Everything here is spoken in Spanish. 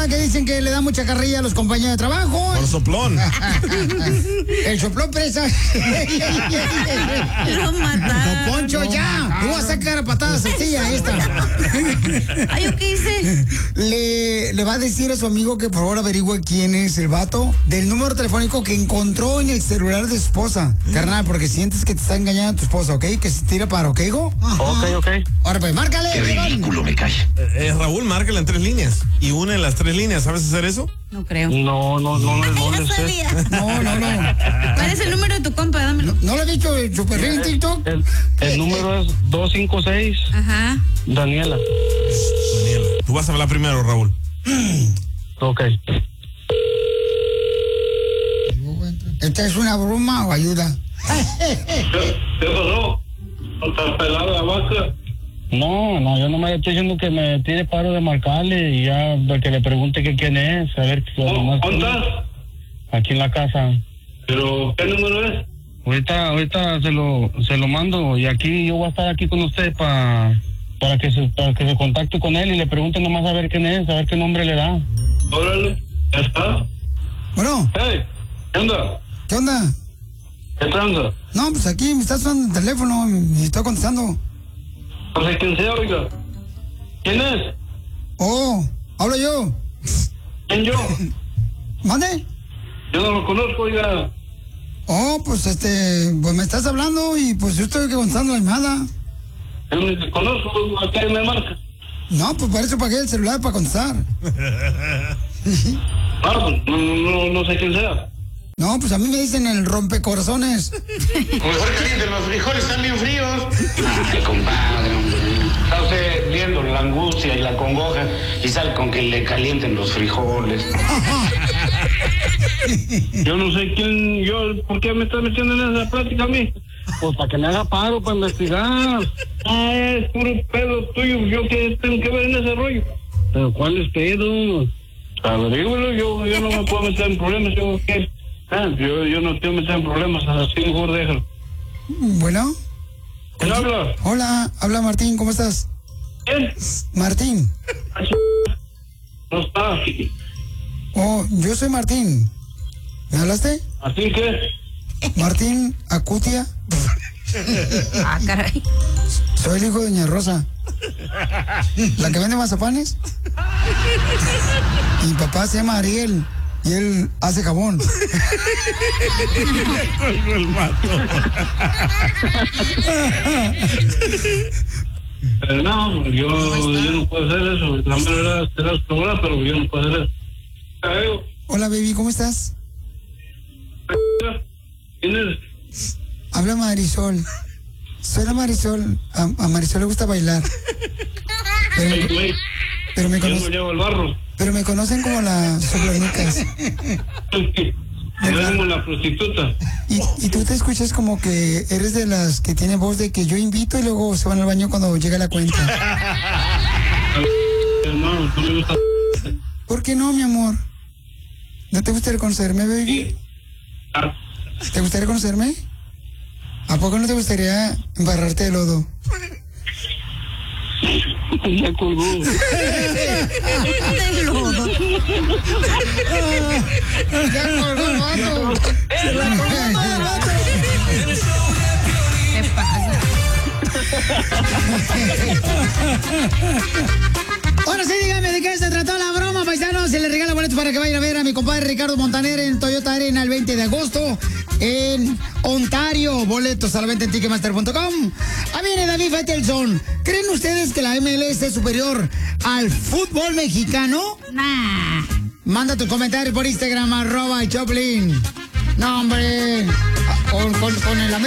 ¿verdad? Que dicen que le da mucha carrilla a los compañeros de trabajo. Por soplón. El soplón presa. Lo mataron. Don Poncho, ya. Tú vas a sacar a patadas así a esta. Ay, ¿yo qué hice? Le va a decir a su amigo que por favor averigüe quién es el vato del número telefónico que encontró en el celular de su esposa. Carnal, porque sientes que te está engañando tu esposa, ¿ok? Que se tira para, ¿ok, hijo? Ok. Ahora pues, márcale. Qué ridículo me cae. Raúl, márcala en 3 líneas. Y une las 3 líneas. ¿Sabes hacer eso? No creo. No Ya sé. sabía. No. ¿Cuál es el número de tu compa? Dámelo. ¿No lo he dicho el super en TikTok? El número es 256 Ajá. Daniela. Daniela. Tú vas a hablar primero, Raúl. Ok. ¿Esta es una broma o ayuda? ¿Qué pasó? ¿Estás pelada la vaca? No, yo nomás estoy diciendo que me tire paro de marcarle y ya que le pregunte que quién es, a ver. ¿Dónde estás? Aquí en la casa. ¿Pero qué número es? Ahorita se lo mando y aquí yo voy a estar aquí con usted para que se contacte con él y le pregunte nomás a ver quién es, a ver qué nombre le da. Órale, ¿ya está? Bueno, Hey, ¿qué onda? ¿qué onda? ¿Qué tranza? No, pues aquí me está sonando el teléfono y estoy contestando. No sé quién sea, oiga. ¿Quién es? Oh, hablo yo. ¿Quién yo? ¿Mande? Yo no lo conozco, oiga. Oh, pues pues me estás hablando y pues yo estoy contestando la llamada. Yo no te conozco, ¿a qué me marca? No, pues para eso pagué el celular para contestar. Pues no sé quién sea. No, pues a mí me dicen el rompecorazones. Mejor calienten los frijoles, están bien fríos. Ay, compadre, hombre. Está usted viendo la angustia y la congoja y sale con que le calienten los frijoles. Yo no sé quién, ¿por qué me estás metiendo en esa plática a mí? Pues para que me haga paro, para investigar. Es puro pedo tuyo, ¿yo qué tengo que ver en ese rollo? ¿Pero cuáles pedos? Averígüelo, yo no me puedo meter en problemas, yo qué. Yo no quiero meter en problemas, así mejor déjalo. Bueno. ¿Quién habla? Hola, habla Martín, ¿cómo estás? ¿Quién? Martín. No está. Oh, yo soy Martín. ¿Me hablaste? ¿Así qué? Martín Acutia. Ah, caray. Soy el hijo de Doña Rosa. ¿La que vende mazapanes? Mi papá se llama Ariel y él hace jabón. El mato. No, yo no puedo hacer eso. La manera será su hora, pero yo no puedo hacer eso. Hola, baby, ¿cómo estás? ¿Quién es? Habla Marisol. Soy la Marisol. A Marisol le gusta bailar. Pero me Yo no conocen. llevo el barro. Pero me conocen como la soplanicas. Yo como la prostituta. Y tú te escuchas como que eres de las que tiene voz de que yo invito y luego se van al baño cuando llega la cuenta. No me gusta. ¿Por qué no, mi amor? ¿No te gustaría conocerme, baby? ¿Te gustaría conocerme? ¿A poco no te gustaría embarrarte de lodo? Ya colgó. De lodo. ¡Ya colgó el vato! ¡Se la colgó el vato! ¿Qué pasa? Ahora sí, dígame de qué se trató la broma, paisanos. Se le regala boletos para que vayan a ver a mi compadre Ricardo Montaner en Toyota Arena el 20 de agosto en Ontario. Boletos a la venta en Ticketmaster.com. Ahí viene David Faitelson. ¿Creen ustedes que la MLS es superior al fútbol mexicano? Nah. Manda tu comentario por Instagram, @Choplin. No, hombre. Con el